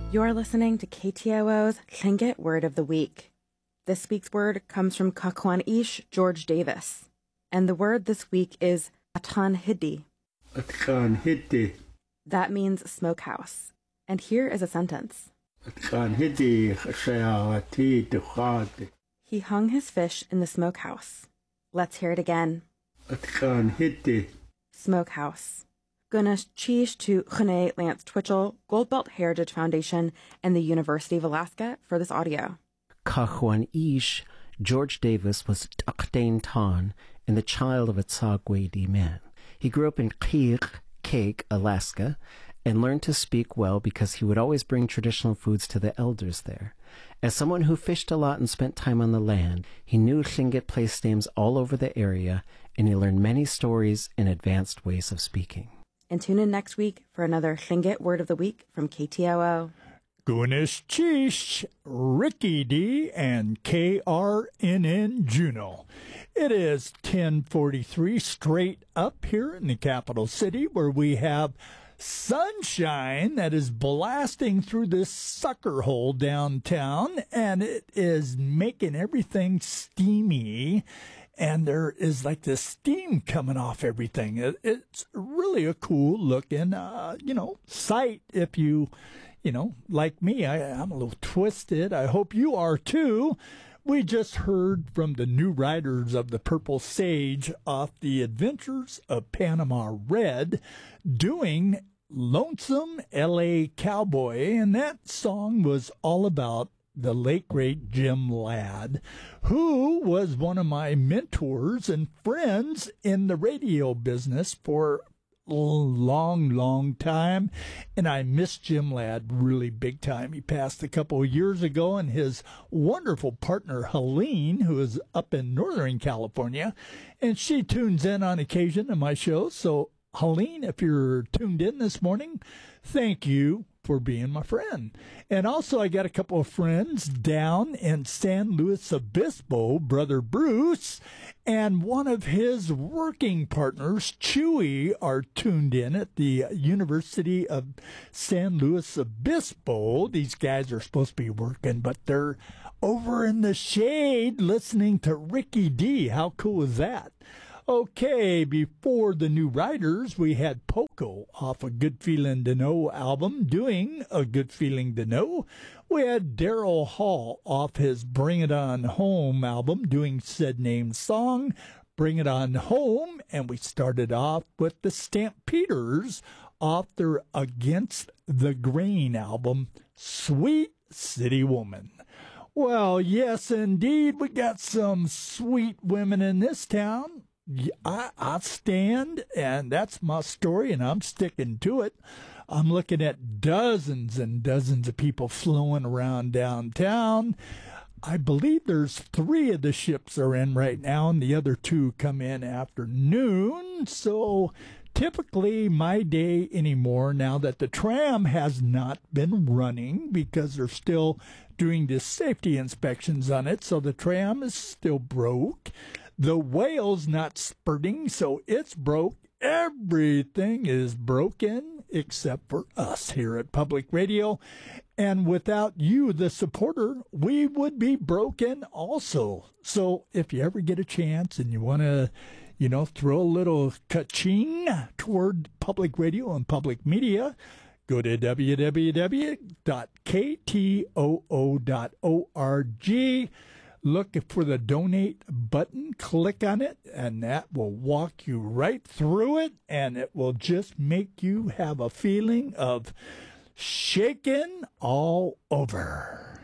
You're listening to KTOO's Tlingit Word of the Week. This week's word comes from Kakwan-ish George Davis. And the word this week is Atanhidi. Atanhidi. That means smokehouse. And here is a sentence. Atanhidi. He hung his fish in the smokehouse. Let's hear it again. Atanhidi. Smokehouse. Gunash Chish to Chene Lance Twitchell, Goldbelt Heritage Foundation, and the University of Alaska for this audio. Kakwan-ish George Davis was Takdain Tan and the child of a Tsagwedi man. He grew up in Kake, Alaska, and learned to speak well because he would always bring traditional foods to the elders there. As someone who fished a lot and spent time on the land, he knew Tlingit place names all over the area, and he learned many stories and advanced ways of speaking. And tune in next week for another Tlingit Word of the Week from KTOO. Gunis Chish, Ricky D, and KRNN Juno. It is 10:43 straight up here in the capital city where we have sunshine that is blasting through this sucker hole downtown, and it is making everything steamy. And there is like this steam coming off everything. It's really a cool looking, sight. If you like me, I'm a little twisted. I hope you are too. We just heard from the new riders of the Purple Sage off the Adventures of Panama Red doing Lonesome L.A. Cowboy. And that song was all about the late, great Jim Ladd, who was one of my mentors and friends in the radio business for a long time. And I miss Jim Ladd really big time. He passed a couple of years ago, and his wonderful partner, Helene, who is up in Northern California, and she tunes in on occasion to my show. So, Helene, if you're tuned in this morning, thank you for being my friend. And also, I got a couple of friends down in San Luis Obispo, Brother Bruce, and one of his working partners, Chewy, are tuned in at the University of San Luis Obispo. These guys are supposed to be working, but they're over in the shade listening to Ricky D. How cool is that? Okay, before the new riders, we had Poco off a Good Feeling to Know album doing A Good Feeling to Know. We had Daryl Hall off his Bring It On Home album doing said name song, Bring It On Home. And we started off with the Stampeders off their Against the Grain album, Sweet City Woman. Well, yes, indeed, we got some sweet women in this town. I stand, and that's my story, and I'm sticking to it. I'm looking at dozens and dozens of people flowing around downtown. I believe there's 3 of the ships are in right now, and the other 2 come in afternoon. So typically my day anymore, now that the tram has not been running because they're still doing the safety inspections on it, so the tram is still broke. The whale's not spurting, so it's broke. Everything is broken except for us here at Public Radio. And without you, the supporter, we would be broken also. So if you ever get a chance and you want to, throw a little ka-ching toward Public Radio and public media, go to www.ktoo.org. Look for the donate button, click on it, and that will walk you right through it, and it will just make you have a feeling of shaking all over.